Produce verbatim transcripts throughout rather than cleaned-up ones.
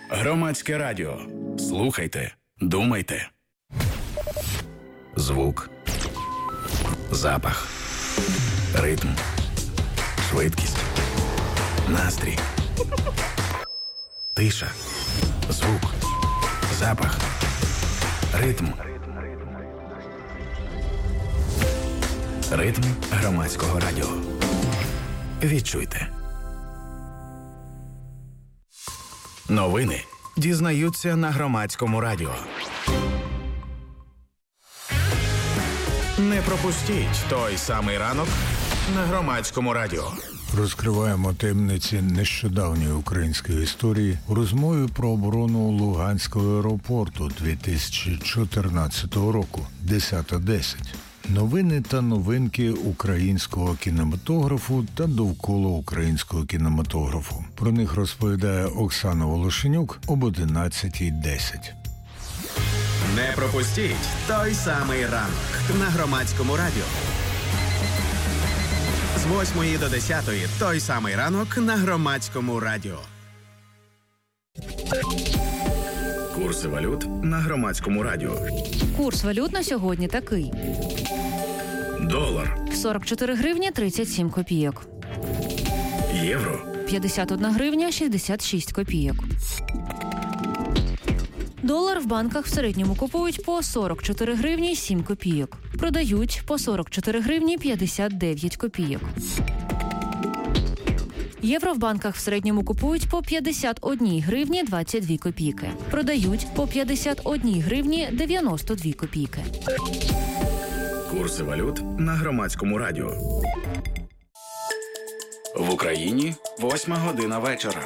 Громадське радіо. Слухайте, думайте. Звук. Запах. Ритм. Швидкість. Настрій. Тиша. Звук. Запах. Ритм. Ритм громадського радіо. Відчуйте. Новини дізнаються на громадському радіо. Не пропустіть той самий ранок на громадському радіо. Розкриваємо таємниці нещодавньої української історії у розмові про оборону Луганського аеропорту дві тисячі чотирнадцятого року, десята десять. Новини та новинки українського кінематографу та довкола українського кінематографу. Про них розповідає Оксана Волошенюк об одинадцятій десять. Не пропустіть той самий ранок на громадському радіо. З восьмої до десятої той самий ранок на громадському радіо. Курси валют на громадському радіо. Курс валют на сьогодні такий. Долар. сорок чотири гривні тридцять сім копійок. Євро. п'ятдесят одна гривня шістдесят шість копійок. Долар в банках в середньому купують по сорок чотири гривні сім копійок. Продають по сорок чотири гривні п'ятдесят дев'ять копійок. Євро в банках в середньому купують по п'ятдесят одна гривні двадцять дві копійки. Продають по п'ятдесят одна гривні дев'яносто дві копійки. Курси валют на громадському радіо. В Україні восьма година вечора.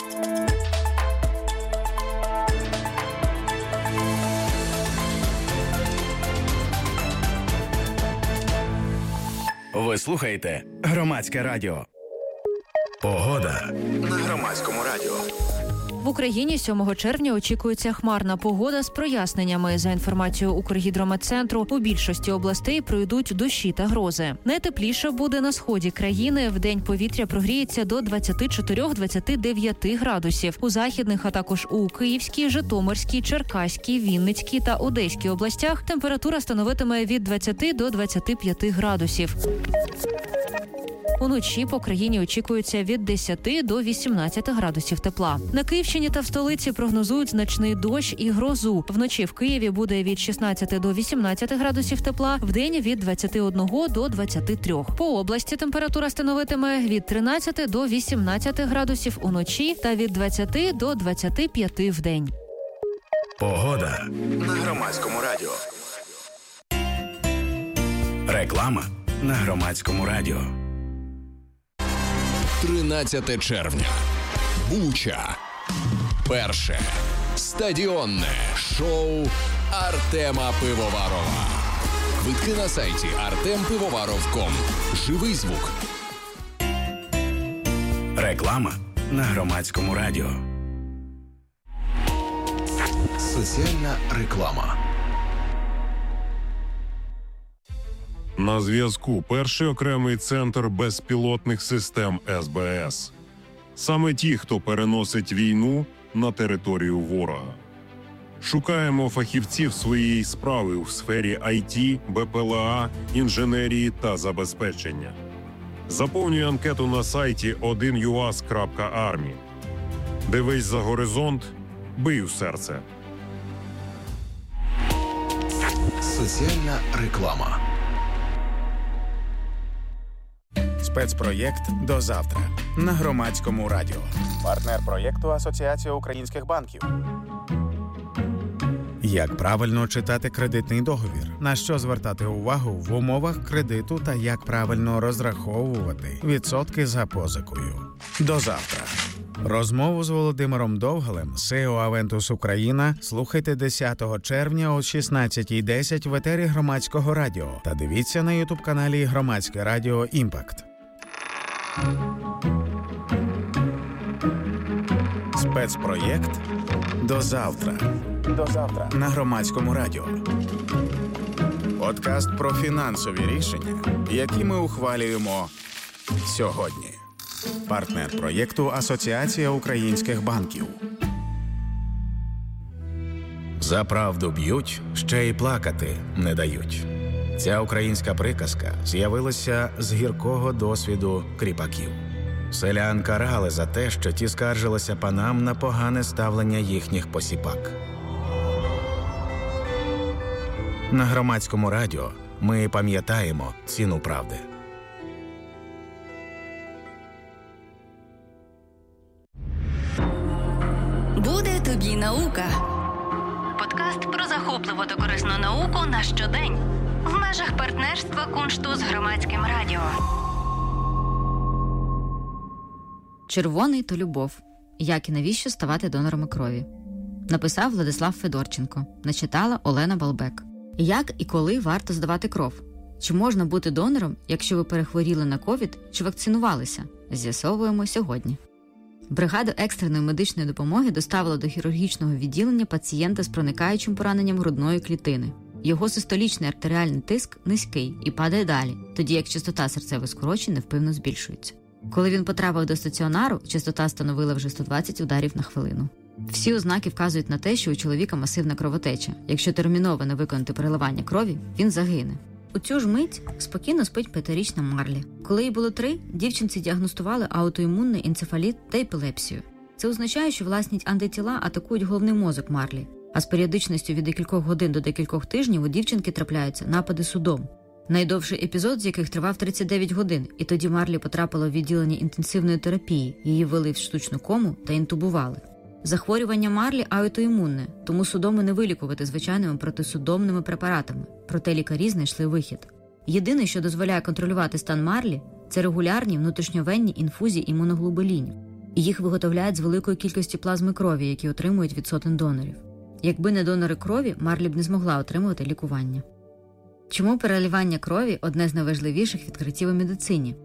Ви слухаєте Громадське радіо. Погода на громадському радіо. В Україні сьомого червня очікується хмарна погода з проясненнями. За інформацією Укргідрометцентру, у більшості областей пройдуть дощі та грози. Найтепліше буде на сході країни. Вдень повітря прогріється до двадцять чотири - двадцять дев'ять градусів. У західних, а також у Київській, Житомирській, Черкаській, Вінницькій та Одеській областях температура становитиме від двадцяти до двадцяти п'яти градусів. Уночі по країні очікується від десяти до вісімнадцяти градусів тепла. На Київщині та в столиці прогнозують значний дощ і грозу. Вночі в Києві буде від шістнадцяти до вісімнадцяти градусів тепла, вдень від двадцяти одного до двадцяти трьох. По області температура становитиме від тринадцяти до вісімнадцяти градусів уночі та від двадцяти до двадцяти п'яти вдень. Погода на громадському радіо. Реклама на громадському радіо. тринадцяте червня. Буча. Перше стадіонне шоу Артема Пивоварова. Квитки на сайті артем пивоваров крапка ком. Живий звук. Реклама на громадському радіо. Соціальна реклама. На зв'язку перший окремий центр безпілотних систем ес бе ес. Саме ті, хто переносить війну на територію ворога. Шукаємо фахівців своєї справи у сфері ай ті, бе пе ел а, інженерії та забезпечення. Заповнюй анкету на сайті один ю ас крапка армі. Дивись за горизонт, бий у серце. Соціальна реклама. Спецпроєкт «До завтра» на громадському радіо. Партнер проєкту Асоціація українських банків. Як правильно читати кредитний договір? На що звертати увагу в умовах кредиту та як правильно розраховувати відсотки за позикою? До завтра. Розмову з Володимиром Довгалем, сі і о Aventus Україна, слухайте десятого червня о шістнадцятій десять в етері Громадського радіо та дивіться на ютуб-каналі Громадське радіо «Імпакт». Спецпроєкт «До завтра». До завтра. На Громадському радіо. Подкаст про фінансові рішення, які ми ухвалюємо сьогодні. Партнер проєкту Асоціація українських банків. За правду б'ють, ще й плакати не дають. Ця українська приказка з'явилася з гіркого досвіду кріпаків. Селян карали за те, що ті скаржилися панам на погане ставлення їхніх посіпак. На Громадському радіо ми пам'ятаємо ціну правди. Буде тобі наука. Подкаст про захопливу та корисну науку на щодень. В межах партнерства Куншту з Громадським радіо. Червоний то любов. Як і навіщо ставати донорами крові. Написав Владислав Федорченко. Начитала Олена Балбек. Як і коли варто здавати кров? Чи можна бути донором, якщо ви перехворіли на ковід чи вакцинувалися? З'ясовуємо сьогодні. Бригада екстреної медичної допомоги доставила до хірургічного відділення пацієнта з проникаючим пораненням грудної клітини. Його систолічний артеріальний тиск низький і падає далі, тоді як частота серцевих скорочень невпинно збільшується. Коли він потрапив до стаціонару, частота становила вже сто двадцять ударів на хвилину. Всі ознаки вказують на те, що у чоловіка масивна кровотеча. Якщо терміново не виконати переливання крові, він загине. У цю ж мить спокійно спить п'ятирічна Марлі. Коли їй було три, дівчинці діагностували аутоімунний енцефаліт та епілепсію. Це означає, що власні антитіла атакують головний мозок Марлі, а з періодичністю від декількох годин до декількох тижнів у дівчинки трапляються напади судом. Найдовший епізод з яких тривав тридцять дев'ять годин, і тоді Марлі потрапила в відділення інтенсивної терапії, її ввели в штучну кому та інтубували. Захворювання Марлі аутоімунне, тому судоми не вилікувати звичайними протисудомними препаратами, проте лікарі знайшли вихід. Єдине, що дозволяє контролювати стан Марлі, це регулярні внутрішньовенні інфузії імуноглобулінів. І їх виготовляють з великої кількості плазми крові, які отримують від сотень донорів. Якби не донори крові, Марлі б не змогла отримувати лікування. Чому переливання крові – одне з найважливіших відкриттів у медицині?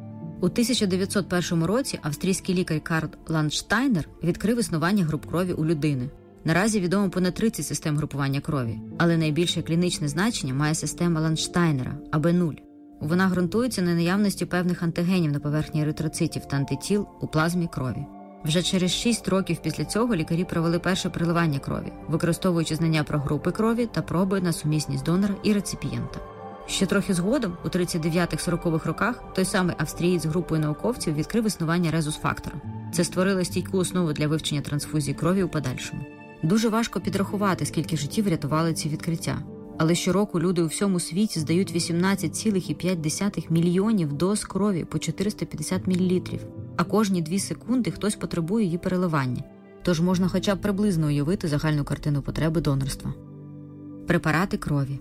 У тисяча дев'ятсот першому році австрійський лікар Карл Ландштайнер відкрив існування груп крові у людини. Наразі відомо понад тридцять систем групування крові, але найбільше клінічне значення має система Ландштайнера – А Б нуль. Вона ґрунтується на наявності певних антигенів на поверхні еритроцитів та антитіл у плазмі крові. Вже через шість років після цього лікарі провели перше переливання крові, використовуючи знання про групи крові та проби на сумісність донора і реципієнта. Ще трохи згодом, у тридцять дев'ятих-сорокових роках, той самий австрієць з групою науковців відкрив існування резус-фактора. Це створило стійку основу для вивчення трансфузії крові у подальшому. Дуже важко підрахувати, скільки життів врятували ці відкриття. Але щороку люди у всьому світі здають вісімнадцять цілих п'ять десятих мільйонів доз крові по чотириста п'ятдесят мілілітрів, а кожні дві секунди хтось потребує її переливання. Тож можна хоча б приблизно уявити загальну картину потреби донорства. Препарати крові.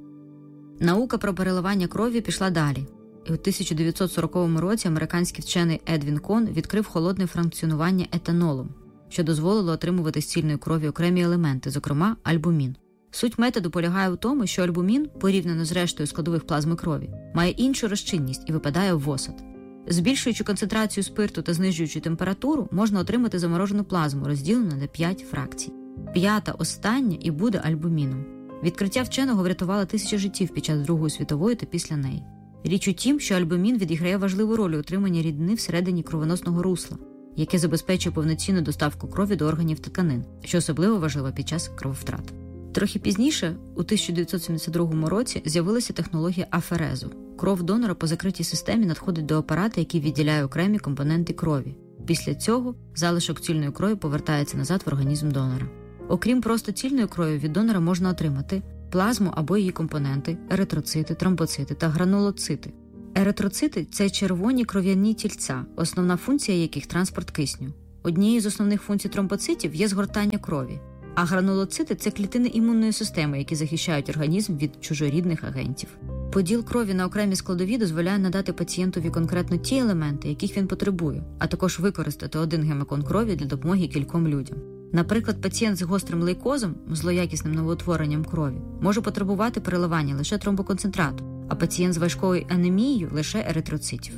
Наука про переливання крові пішла далі. І у тисяча дев'ятсот сороковому році американський вчений Едвін Кон відкрив холодне функціонування етанолом, що дозволило отримувати з цільної крові окремі елементи, зокрема альбумін. Суть методу полягає у тому, що альбумін, порівняно з рештою складових плазми крові, має іншу розчинність і випадає в осад. Збільшуючи концентрацію спирту та знижуючи температуру, можна отримати заморожену плазму, розділену на п'ять фракцій. П'ята, остання і буде альбуміном. Відкриття вченого врятувало тисячі життів під час Другої світової та після неї. Річ у тім, що альбумін відіграє важливу роль у утриманні рідини всередині кровоносного русла, яке забезпечує повноцінну доставку крові до органів та тканин, що особливо важливо під час крововтрат. Трохи пізніше, у тисяча дев'ятсот сімдесят другому році, з'явилася технологія аферезу. Кров донора по закритій системі надходить до апарата, який відділяє окремі компоненти крові. Після цього залишок цільної крові повертається назад в організм донора. Окрім просто цільної крові, від донора можна отримати плазму або її компоненти, еритроцити, тромбоцити та гранулоцити. Еритроцити – це червоні кров'яні тільця, основна функція яких – транспорт кисню. Однією з основних функцій тромбоцитів є згортання крові, а гранулоцити – це клітини імунної системи, які захищають організм від чужорідних агентів. Поділ крові на окремі складові дозволяє надати пацієнтові конкретно ті елементи, яких він потребує, а також використати один гемокон крові для допомоги кільком людям. Наприклад, пацієнт з гострим лейкозом, злоякісним новоутворенням крові, може потребувати переливання лише тромбоконцентрату, а пацієнт з важкою анемією – лише еритроцитів.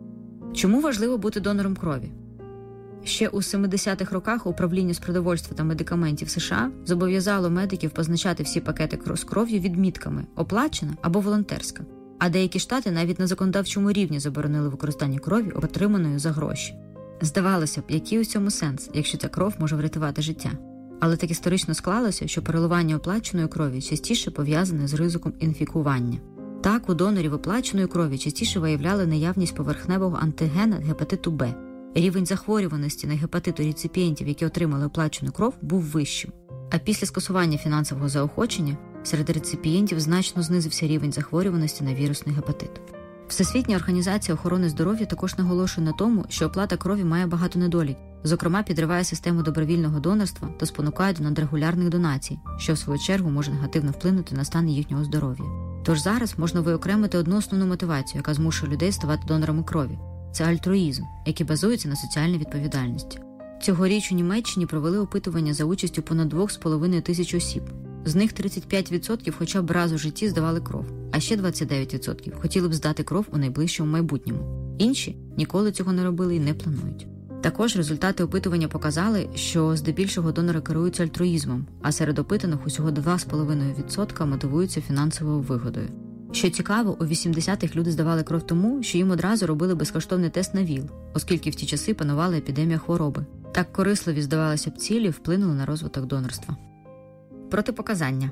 Чому важливо бути донором крові? Ще у семидесятих роках Управління з продовольства та медикаментів США зобов'язало медиків позначати всі пакети з кров'ю відмітками «оплачена» або «волонтерська», а деякі штати навіть на законодавчому рівні заборонили використання крові, отриманої за гроші. Здавалося б, який у цьому сенс, якщо ця кров може врятувати життя? Але так історично склалося, що переливання оплаченої крові частіше пов'язане з ризиком інфікування. Так, у донорів оплаченої крові частіше виявляли наявність поверхневого антигена гепатиту Б. Рівень захворюваності на гепатит у реципієнтів, які отримали оплачену кров, був вищим. А після скасування фінансового заохочення серед реципієнтів значно знизився рівень захворюваності на вірусний гепатит. Всесвітня організація охорони здоров'я також наголошує на тому, що оплата крові має багато недоліків. Зокрема, підриває систему добровільного донорства та спонукає до надрегулярних донацій, що в свою чергу може негативно вплинути на стан їхнього здоров'я. Тож зараз можна виокремити одну основну мотивацію, яка змушує людей ставати донорами крові. Це альтруїзм, який базується на соціальній відповідальності. Цьогоріч у Німеччині провели опитування за участю понад двох з половиною тисяч осіб. З них тридцять п'ять відсотків хоча б раз у житті здавали кров, а ще двадцять дев'ять відсотків хотіли б здати кров у найближчому майбутньому. Інші ніколи цього не робили і не планують. Також результати опитування показали, що здебільшого донори керуються альтруїзмом, а серед опитаних усього два з половиною відсотка мотивуються фінансовою вигодою. Що цікаво, у вісімдесятих люди здавали кров тому, що їм одразу робили безкоштовний тест на ВІЛ, оскільки в ті часи панувала епідемія хвороби. Так корисливі, здавалося б, цілі вплинули на розвиток донорства. Протипоказання.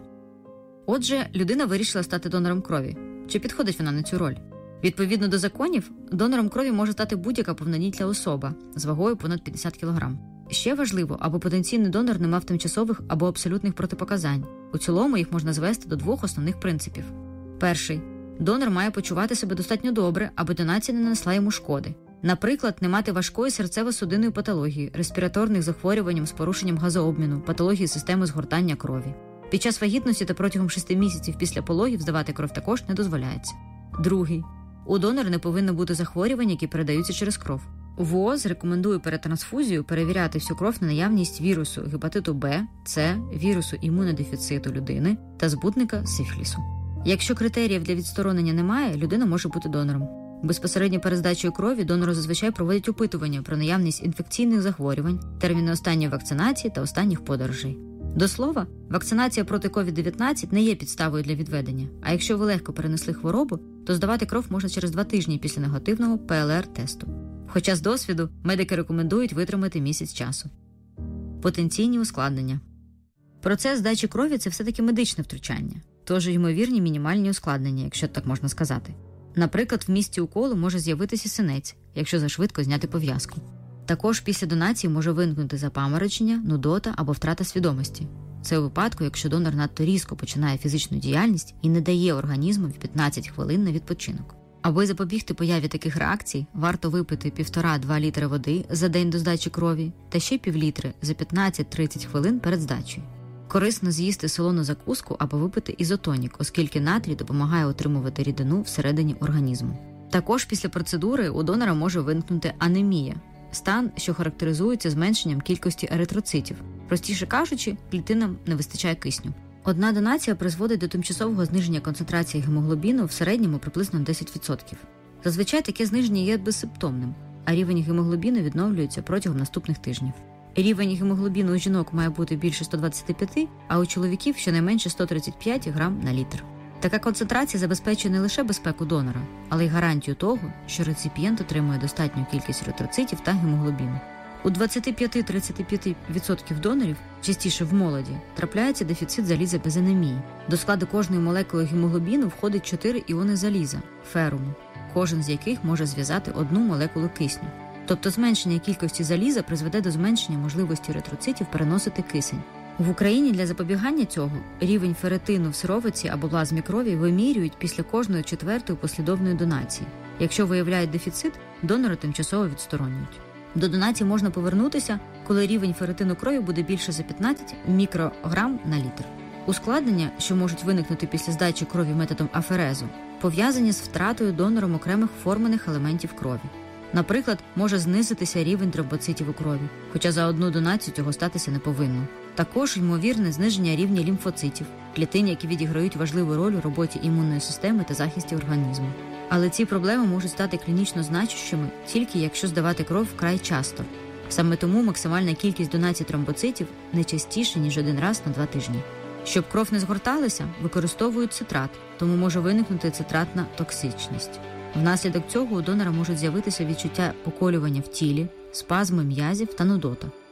Отже, людина вирішила стати донором крові. Чи підходить вона на цю роль? Відповідно до законів, донором крові може стати будь-яка повнолітня особа з вагою понад п'ятдесят кілограм. Ще важливо, аби потенційний донор не мав тимчасових або абсолютних протипоказань. У цілому їх можна звести до двох основних принципів. Перший. Донор має почувати себе достатньо добре, аби донація не нанесла йому шкоди. Наприклад, не мати важкої серцево-судинної патології, респіраторних захворювань з порушенням газообміну, патології системи згортання крові. Під час вагітності та протягом шести місяців після пологів здавати кров також не дозволяється. Другий. У донора не повинно бути захворювань, які передаються через кров. ВООЗ рекомендує перед трансфузією перевіряти всю кров на наявність вірусу гепатиту Б, С, вірусу імунодефіциту людини та збудника сифілісу. Якщо критеріїв для відсторонення немає, людина може бути донором. Безпосередньо перед здачею крові донору зазвичай проводять опитування про наявність інфекційних захворювань, терміни останньої вакцинації та останніх подорожей. До слова, вакцинація проти ковід дев'ятнадцять не є підставою для відведення, а якщо ви легко перенесли хворобу, то здавати кров можна через два тижні після негативного пе ел ар-тесту. Хоча з досвіду медики рекомендують витримати місяць часу. Потенційні ускладнення. Процес здачі крові – це все-таки медичне втручання, тож ймовірні мінімальні ускладнення, якщо так можна сказати. Наприклад, в місці уколу може з'явитися синець, якщо зашвидко зняти пов'язку. Також після донації може виникнути запаморочення, нудота або втрата свідомості. Це у випадку, якщо донор надто різко починає фізичну діяльність і не дає організму в п'ятнадцять хвилин на відпочинок. Аби запобігти появі таких реакцій, варто випити півтора-два літри води за день до здачі крові та ще півлітри за п'ятнадцять-тридцять хвилин перед здачею. Корисно з'їсти солону закуску або випити ізотонік, оскільки натрій допомагає утримувати рідину всередині організму. Також після процедури у донора може виникнути анемія – стан, що характеризується зменшенням кількості еритроцитів. Простіше кажучи, клітинам не вистачає кисню. Одна донація призводить до тимчасового зниження концентрації гемоглобіну в середньому приблизно десять відсотків. Зазвичай таке зниження є безсимптомним, а рівень гемоглобіну відновлюється протягом наступних тижнів. Рівень гемоглобіну у жінок має бути більше сто двадцять п'ять, а у чоловіків щонайменше сто тридцять п'ять грам на літр. Така концентрація забезпечує не лише безпеку донора, але й гарантію того, що реципієнт отримує достатню кількість еритроцитів та гемоглобіну. У двадцять п'ять-тридцять п'ять відсотків донорів, частіше в молоді, трапляється дефіцит заліза без анемії. До складу кожної молекули гемоглобіну входить чотири іони заліза – феруму, кожен з яких може зв'язати одну молекулу кисню. Тобто зменшення кількості заліза призведе до зменшення можливості еритроцитів переносити кисень. В Україні для запобігання цього рівень феретину в сировиці або плазмі крові вимірюють після кожної четвертої послідовної донації. Якщо виявляють дефіцит, донора тимчасово відсторонюють. До донації можна повернутися, коли рівень феретину крові буде більше за п'ятнадцять мікрограм на літр. Ускладнення, що можуть виникнути після здачі крові методом аферезу, пов'язані з втратою донором окремих формених елементів крові. Наприклад, може знизитися рівень тромбоцитів у крові, хоча за одну донацію цього статися не повинно. Також ймовірне зниження рівня лімфоцитів, клітин, які відіграють важливу роль у роботі імунної системи та захисті організму. Але ці проблеми можуть стати клінічно значущими тільки якщо здавати кров вкрай часто. Саме тому максимальна кількість донацій тромбоцитів не частіше, ніж один раз на два тижні. Щоб кров не згорталася, використовують цитрат, тому може виникнути цитратна токсичність. Внаслідок цього у донора можуть з'явитися відчуття поколювання в тілі, спазми м'язів та нудота.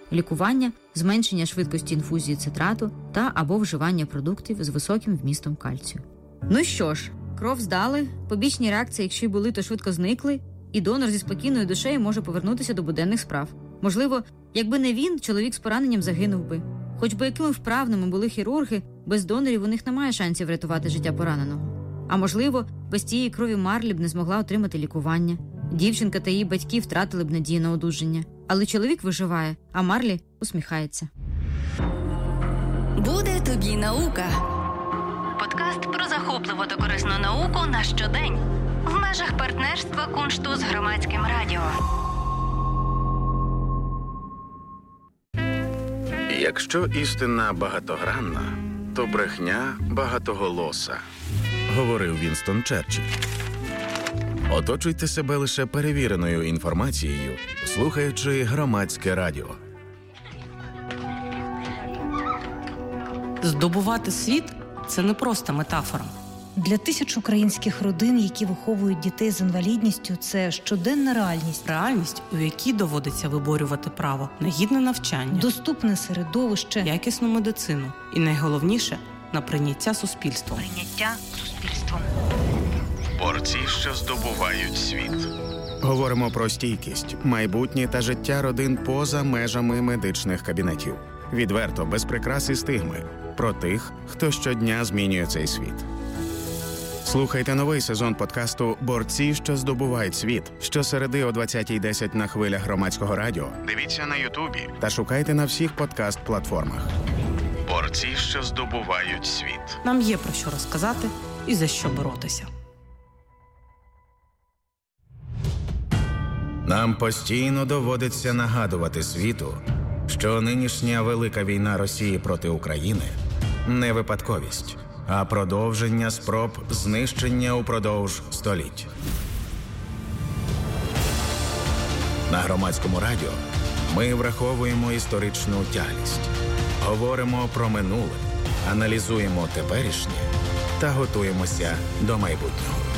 лікування, зменшення швидкості інфузії цитрату та або вживання продуктів з високим вмістом кальцію. Ну що ж, кров здали, побічні реакції, якщо й були, то швидко зникли, і донор зі спокійною душею може повернутися до буденних справ. Можливо, якби не він, чоловік з пораненням загинув би. Хоч би якими вправними були хірурги, без донорів у них немає шансів врятувати життя пораненого. А можливо, без тієї крові Марлі б не змогла отримати лікування. Дівчинка та її батьки втратили б надію на одужання. Але чоловік виживає, а Марлі усміхається. Буде тобі наука. Подкаст про захопливу та корисну науку на щодень. В межах партнерства Куншту з Громадським радіо. Якщо істина багатогранна, то брехня багатоголоса, говорив Вінстон Черчилль. Оточуйте себе лише перевіреною інформацією, слухаючи Громадське радіо. Здобувати світ – це не просто метафора. Для тисяч українських родин, які виховують дітей з інвалідністю, це щоденна реальність. Реальність, у якій доводиться виборювати право на гідне навчання, доступне середовище, якісну медицину і, найголовніше, на прийняття суспільством. Прийняття суспільством. Борці, що здобувають світ. Говоримо про стійкість, майбутнє та життя родин поза межами медичних кабінетів. Відверто, без прикрас і стигми. Про тих, хто щодня змінює цей світ. Слухайте новий сезон подкасту «Борці, що здобувають світ» щосереди о двадцятій десять на хвилях Громадського радіо. Дивіться на Ютубі та шукайте на всіх подкаст-платформах. Борці, що здобувають світ. Нам є про що розказати і за що боротися. Нам постійно доводиться нагадувати світу, що нинішня велика війна Росії проти України – не випадковість, а продовження спроб знищення упродовж століть. На Громадському радіо ми враховуємо історичну тяглість, говоримо про минуле, аналізуємо теперішнє та готуємося до майбутнього.